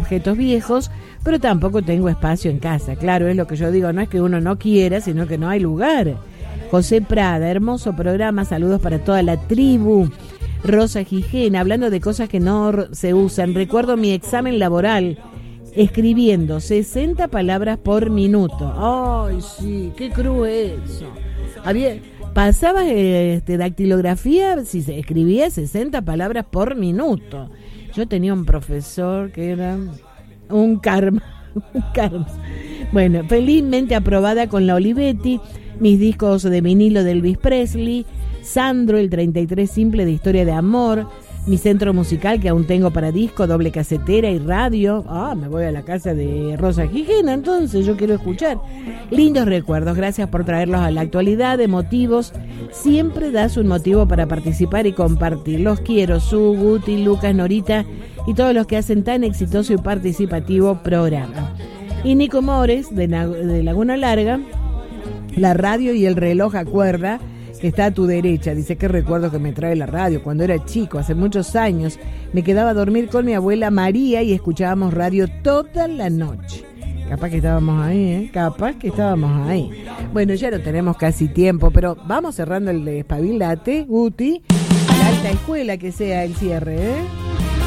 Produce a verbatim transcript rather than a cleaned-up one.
objetos viejos, pero tampoco tengo espacio en casa. Claro, es lo que yo digo, no es que uno no quiera, sino que no hay lugar. José Prada, hermoso programa, saludos para toda la tribu. Rosa Gijena, hablando de cosas que no se usan, recuerdo mi examen laboral, escribiendo sesenta palabras por minuto. Ay, sí, qué cruel eso. Había, pasabas este, dactilografía si se escribía sesenta palabras por minuto. Yo tenía un profesor que era un karma, un karma. Bueno, felizmente aprobada con la Olivetti, mis discos de vinilo de Elvis Presley, Sandro, el treinta y tres simple de Historia de Amor, mi centro musical que aún tengo para disco, doble casetera y radio. Ah, me voy a la casa de Rosa Gijena, entonces yo quiero escuchar. Lindos recuerdos, gracias por traerlos a la actualidad, emotivos. Siempre das un motivo para participar y compartir. Los quiero, Su, Guti, Lucas, Norita y todos los que hacen tan exitoso y participativo programa. Y Nico Mores, de, de Laguna Larga, la radio y el reloj a cuerda, que está a tu derecha. Dice, qué recuerdo que me trae la radio. Cuando era chico, hace muchos años, me quedaba a dormir con mi abuela María y escuchábamos radio toda la noche. Capaz que estábamos ahí, ¿eh? Capaz que estábamos ahí. Bueno, ya no tenemos casi tiempo, pero vamos cerrando el Espabilate, Guti, a la alta escuela que sea el cierre, ¿eh?